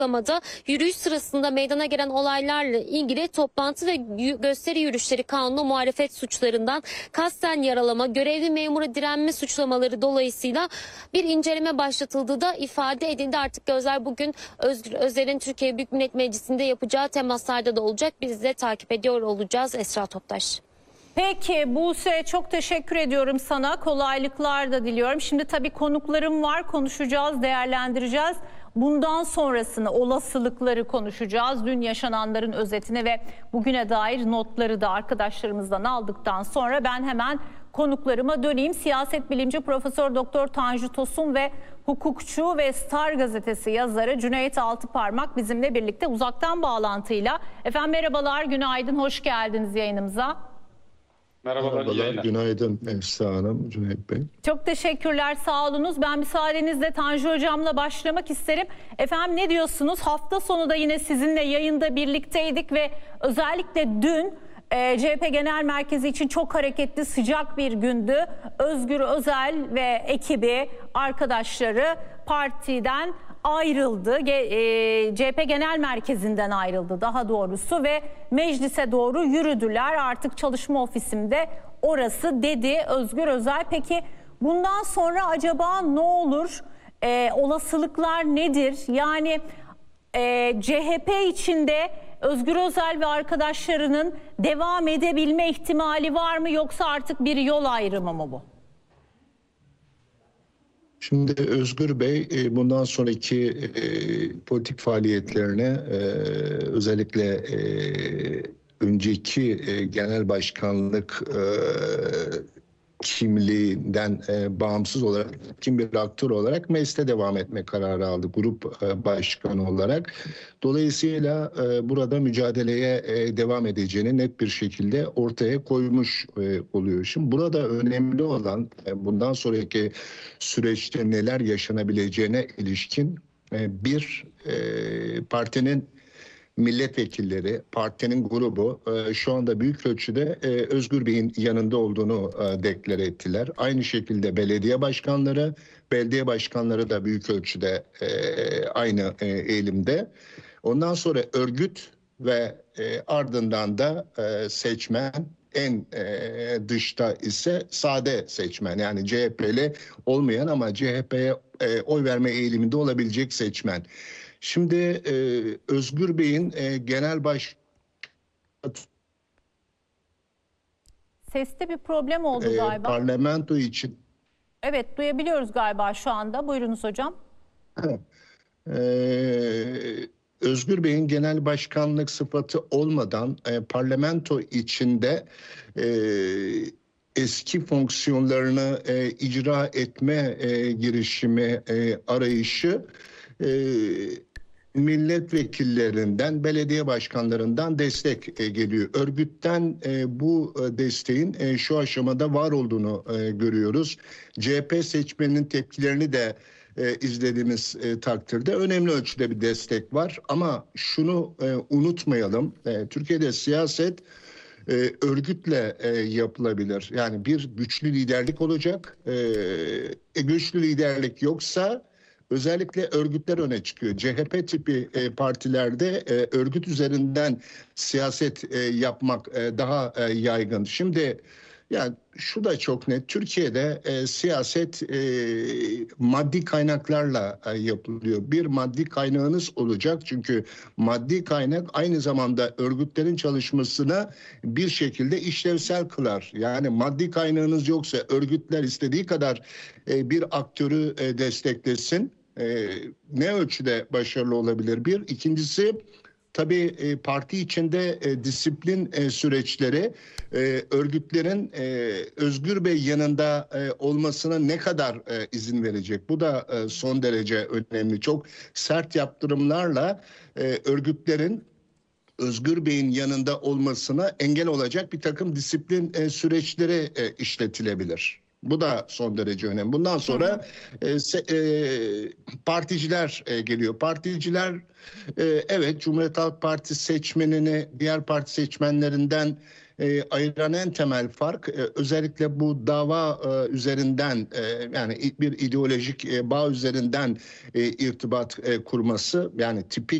açıklamada yürüyüş sırasında meydana gelen olaylarla ilgili toplantı ve gösteri yürüyüşleri kanunu muhalefet suçlarından kasten yaralama, görevli memura direnme suçlamaları dolayısıyla bir inceleme başlatıldığı da ifade edildi. Artık gözler bugün Özgür Özel'in Türkiye Büyük Millet Meclisi'nde yapacağı temaslarda da olacak. Biz de takip ediyor olacağız. Esra Toptaş. Peki Buse, çok teşekkür ediyorum sana. Kolaylıklar da diliyorum. Şimdi tabii konuklarım var, konuşacağız, değerlendireceğiz. Bundan sonrasını, olasılıkları konuşacağız. Dün yaşananların özetini ve bugüne dair notları da arkadaşlarımızdan aldıktan sonra ben hemen konuklarıma döneyim. Siyaset bilimci Profesör Doktor Tanju Tosun ve hukukçu ve Star Gazetesi yazarı Cüneyt Altıparmak bizimle birlikte uzaktan bağlantıyla. Efendim merhabalar, günaydın, hoş geldiniz yayınımıza. Merhabalar, günaydın Esra Hanım, Cüneyt Bey. Çok teşekkürler, sağ olunuz. Ben müsaadenizle Tanju Hocam'la başlamak isterim. Efendim ne diyorsunuz? Hafta sonu da yine sizinle yayında birlikteydik ve özellikle dün CHP Genel Merkezi için çok hareketli, sıcak bir gündü. Özgür Özel ve ekibi, arkadaşları partiden ayrıldı. CHP Genel Merkezi'nden ayrıldı daha doğrusu ve meclise doğru yürüdüler. Artık çalışma ofisimde orası dedi Özgür Özel. Peki bundan sonra acaba ne olur? Olasılıklar nedir? Yani CHP içinde Özgür Özel ve arkadaşlarının devam edebilme ihtimali var mı, yoksa artık bir yol ayrımı mı bu? Şimdi Özgür Bey bundan sonraki politik faaliyetlerine özellikle önceki genel başkanlık kimliğinden bağımsız olarak kim bir aktör olarak mecliste devam etme kararı aldı grup başkanı olarak. Dolayısıyla burada mücadeleye devam edeceğini net bir şekilde ortaya koymuş oluyor. Şimdi burada önemli olan bundan sonraki süreçte neler yaşanabileceğine ilişkin bir partinin milletvekilleri, partinin grubu şu anda büyük ölçüde Özgür Bey'in yanında olduğunu deklare ettiler. Aynı şekilde belediye başkanları da büyük ölçüde aynı eğilimde. Ondan sonra örgüt ve ardından da seçmen, en dışta ise sade seçmen, yani CHP'li olmayan ama CHP'ye oy verme eğiliminde olabilecek seçmen. Şimdi Özgür Bey'in genel Seste bir problem oldu galiba. Parlamento için. Evet, duyabiliyoruz galiba şu anda. Buyurunuz hocam. Özgür Bey'in genel başkanlık sıfatı olmadan parlamento içinde eski fonksiyonlarını icra etme girişimi, arayışı milletvekillerinden, belediye başkanlarından destek geliyor. Örgütten bu desteğin şu aşamada var olduğunu görüyoruz. CHP seçmeninin tepkilerini de izlediğimiz takdirde önemli ölçüde bir destek var. Ama şunu unutmayalım, Türkiye'de siyaset örgütle yapılabilir. Yani bir güçlü liderlik olacak. Güçlü liderlik yoksa özellikle örgütler öne çıkıyor. CHP tipi partilerde örgüt üzerinden siyaset yapmak daha yaygın. Şimdi yani şu da çok net. Türkiye'de siyaset maddi kaynaklarla yapılıyor. Bir maddi kaynağınız olacak. Çünkü maddi kaynak aynı zamanda örgütlerin çalışmasını bir şekilde işlevsel kılar. Yani maddi kaynağınız yoksa örgütler istediği kadar bir aktörü desteklesin. Ne ölçüde başarılı olabilir bir? İkincisi, tabii parti içinde disiplin süreçleri örgütlerin Özgür Bey yanında olmasına ne kadar izin verecek? Bu da son derece önemli. Çok sert yaptırımlarla örgütlerin Özgür Bey'in yanında olmasına engel olacak bir takım disiplin süreçleri işletilebilir. Bu da son derece önemli. Bundan sonra particiler geliyor. Particiler evet, Cumhuriyet Halk Partisi seçmenini diğer parti seçmenlerinden ayıran en temel fark özellikle bu dava üzerinden yani bir ideolojik bağ üzerinden irtibat kurması, yani tipik